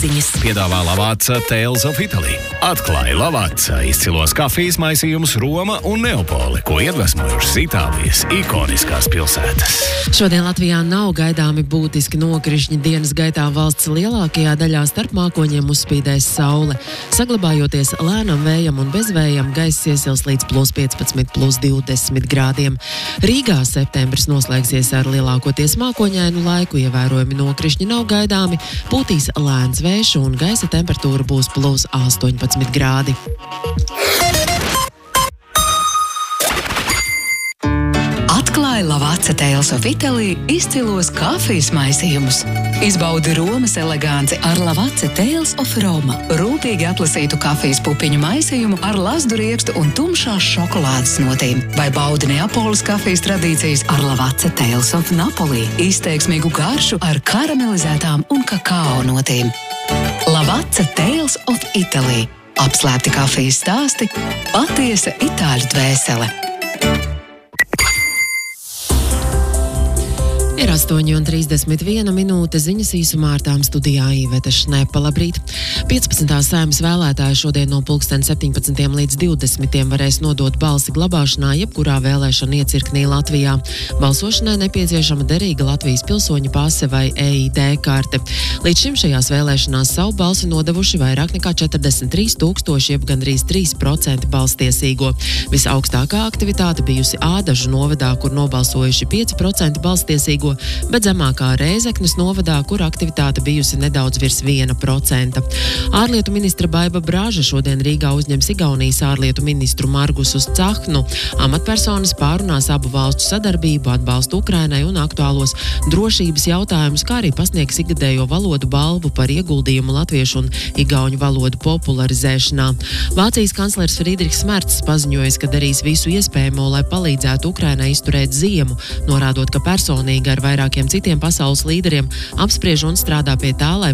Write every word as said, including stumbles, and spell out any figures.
izziņas. Piedāvā Lavazza Tales of Italy. Atklāja Lavazza izcilos kafijas maisījumus Roma un Neapoli, ko iedvesmojušas Itālijas ikoniskās pilsētas. Šodien Latvijā nav gaidāmi būtiski nokrišņi. Dienas gaitā valsts lielākajā daļā starp mākoņiem uzspīdēs saule. Saglabājoties lēnam vējam un bezvējam, gaiss iesils līdz plus piecpadsmit, plus divdesmit grādiem. Rīgā septembris noslēgsies ar lielākoties mākoņainu laiku, ievērojami nokrišņi nav gaidāmi, pūtīs lēns vējš un gaisa temperatūra būs plus astoņpadsmit grādi. Atklāja Lavazza Tales of Italy izcilos kafijas maisījumus. Izbaudi Romas eleganci ar Lavazza Tales of Roma. Rūpīgi atlasītu kafijas pupiņu maisījumu ar lazdu riekstu un tumšās šokolādes notīm. Vai baudi Neapolis kafijas tradīcijas ar Lavazza Tales of Napoli. Izteiksmīgu garšu ar karamelizētām un kakao notīm. Lavazza Tales of Italy. Apslēpti kafijas stāsti, patiesa itāļu dvēsele. Ir astoņi un trīsdesmit viena minūte, ziņas īsumā ar tām studijā Iveta Šnepa. Labrīt! piecpadsmitā Saeimas vēlētāji šodien no pulksten septiņpadsmitiem līdz divdesmitiem varēs nodot balsi glabāšanā jebkurā vēlēšana iecirknī Latvijā. Balsošanai nepieciešama derīga Latvijas pilsoņa pase vai E I D karte. Līdz šim šajās vēlēšanās savu balsi nodevuši vairāk nekā četrdesmit trīs tūkstoši, jeb gandrīz trīs procenti balstiesīgo. Visaugstākā aktivitāte bijusi Ādažu novadā, kur nobalsojuši pieci procenti balstiesīgo, bet zemākā Rēzeknes novadā, kur aktivitāte bijusi nedaudz virs viena procenta. Ārlietu ministra Baiba Braža šodien Rīgā uzņems Igaunijas ārlietu ministru Margusu Cahnu. Amatpersonas pārunās abu valstu sadarbību, atbalstu Ukrainai un aktuālos drošības jautājumus, kā arī pasniegs ikgadējo valodu balvu par ieguldījumu latviešu un igauņu valodu popularizēšanā. Vācijas kanclers Friedrichs Mercs paziņojas, ka darīs visu iespējamo, lai palīdzētu Ukrainai izturēt ziemu, norādot, ka personīgi ar vairākiem citiem pasaules līderiem apspriež un strādā pie tā, lai